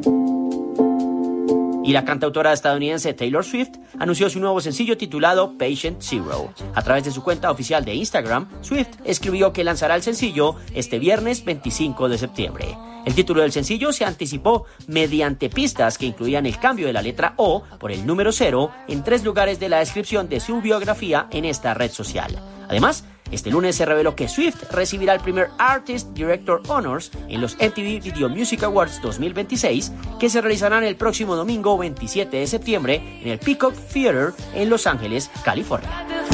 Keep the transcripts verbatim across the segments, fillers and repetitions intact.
Y la cantautora estadounidense Taylor Swift anunció su nuevo sencillo titulado Patient Zero. A través de su cuenta oficial de Instagram, Swift escribió que lanzará el sencillo este viernes veinticinco de septiembre. El título del sencillo se anticipó mediante pistas que incluían el cambio de la letra O por el número cero en tres lugares de la descripción de su biografía en esta red social. Además, este lunes se reveló que Swift recibirá el primer Artist Director Honors en los M T V Video Music Awards dos mil veintiséis, que se realizarán el próximo domingo veintisiete de septiembre en el Peacock Theater en Los Ángeles, California.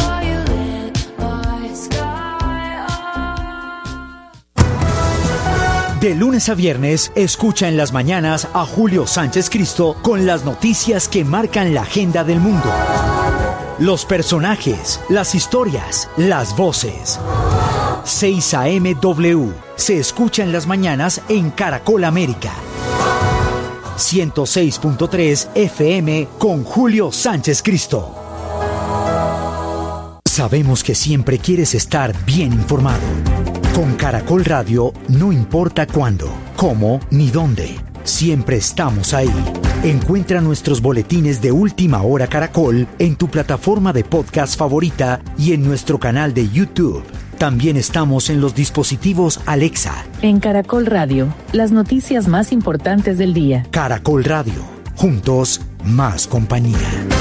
De lunes a viernes, escucha en las mañanas a Julio Sánchez Cristo con las noticias que marcan la agenda del mundo. Los personajes, las historias, las voces. seis A M W se escucha en las mañanas en Caracol América. ciento seis punto tres F M con Julio Sánchez Cristo. Sabemos que siempre quieres estar bien informado. Con Caracol Radio, no importa cuándo, cómo ni dónde, siempre estamos ahí. Encuentra nuestros boletines de Última Hora Caracol en tu plataforma de podcast favorita y en nuestro canal de YouTube. También estamos en los dispositivos Alexa. En Caracol Radio, las noticias más importantes del día. Caracol Radio, juntos, más compañía.